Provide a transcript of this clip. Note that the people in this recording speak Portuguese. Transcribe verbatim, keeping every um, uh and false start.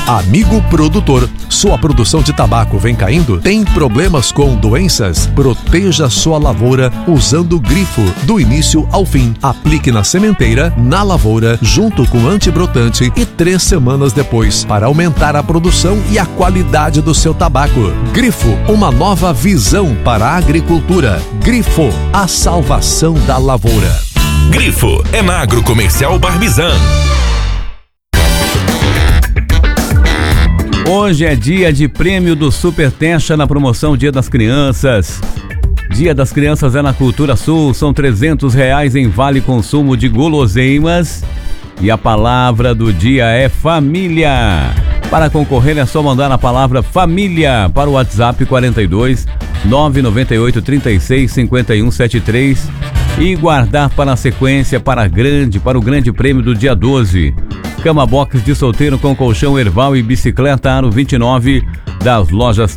Amigo produtor, sua produção de tabaco vem caindo? Tem problemas com doenças? Proteja sua lavoura usando Grifo do início ao fim. Aplique na sementeira, na lavoura, junto com antibrotante e três semanas depois, para aumentar a produção e a qualidade do seu tabaco. Grifo, uma nova visão para a agricultura. Grifo, a salvação da lavoura. Grifo é na Agrocomercial Barbizan. Hoje é dia de prêmio do Super Techa na promoção Dia das Crianças. Dia das Crianças é na Cultura Sul, são trezentos reais em vale consumo de guloseimas. E a palavra do dia é família. Para concorrer é só mandar a palavra família para o WhatsApp quarenta e dois, nove nove oito, trinta e seis, cinquenta e um setenta e três e guardar para a sequência para, grande, para o grande prêmio do dia doze. Cama box de solteiro com colchão Erval e bicicleta Aro vinte e nove das lojas